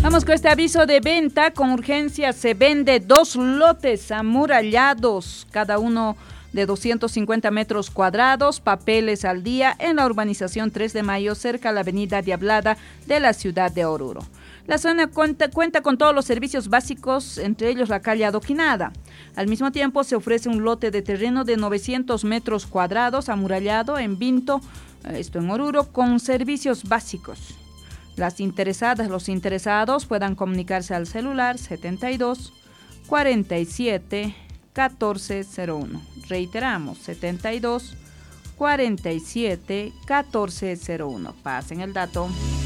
Vamos con este aviso de venta. Con urgencia se vende 2 lotes amurallados, cada uno de 250 metros cuadrados, papeles al día, en la urbanización 3 de Mayo, cerca a la avenida Diablada de la ciudad de Oruro. La zona cuenta con todos los servicios básicos, entre ellos la calle adoquinada. Al mismo tiempo se ofrece un lote de terreno de 900 metros cuadrados amurallado en Vinto, esto en Oruro, con servicios básicos. Las interesadas, los interesados puedan comunicarse al celular 72 47 1401. Reiteramos, 72 47 1401. Pasen el dato.